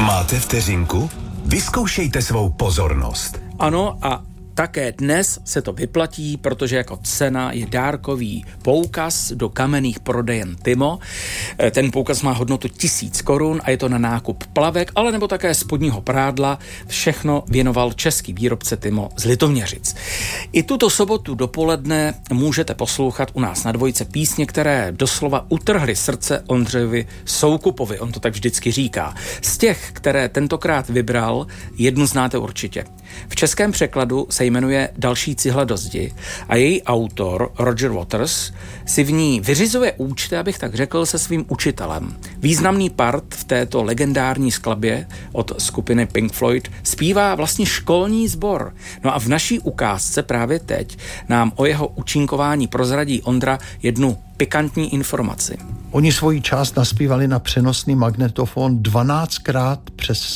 Máte vteřinku? Vyzkoušejte svou pozornost. Ano, a také dnes se to vyplatí, protože jako cena je dárkový poukaz do kamenných prodejen Timo. Ten poukaz má hodnotu 1000 korun a je to na nákup plavek, ale nebo také spodního prádla. Všechno věnoval český výrobce Timo z Litoměřic. I tuto sobotu dopoledne můžete poslouchat u nás na Dvojce písně, které doslova utrhly srdce Ondřejovi Soukupovi. On to tak vždycky říká. Z těch, které tentokrát vybral, jednu znáte určitě. V českém překladu se jmenuje Další cihle do zdi a její autor Roger Waters si v ní vyřizuje účty, abych tak řekl, se svým učitelem. Významný part v této legendární skladbě od skupiny Pink Floyd zpívá vlastně školní sbor. No a v naší ukázce právě teď nám o jeho účinkování prozradí Ondra jednu pikantní informaci. Oni svoji část naspívali na přenosný magnetofon 12krát přes